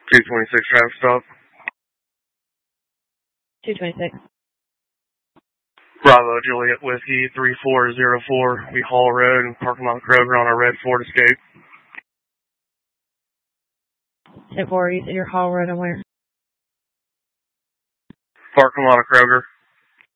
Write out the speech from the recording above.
226 traffic stop. 226. Bravo, Juliet Whiskey 3404. We Hall Road and parking lot Kroger on our red Ford Escape. 10-4, you said your Hall Road and where? Parking lot of Kroger.